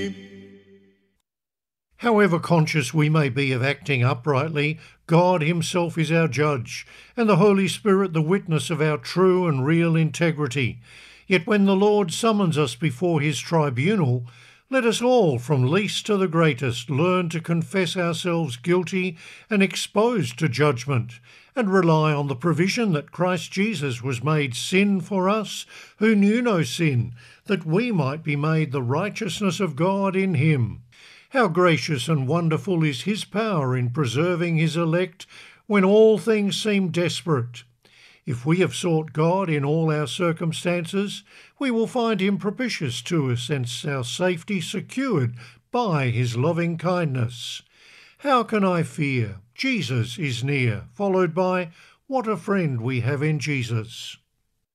However conscious we may be of acting uprightly, God himself is our judge, and the Holy Spirit the witness of our true and real integrity. Yet when the Lord summons us before his tribunal, let us all, from least to the greatest, learn to confess ourselves guilty and exposed to judgment, and rely on the provision that Christ Jesus was made sin for us, who knew no sin, that we might be made the righteousness of God in him. How gracious and wonderful is his power in preserving his elect when all things seem desperate. If we have sought God in all our circumstances, we will find him propitious to us and our safety secured by his loving kindness. How can I fear? Jesus is near, followed by, what a friend we have in Jesus.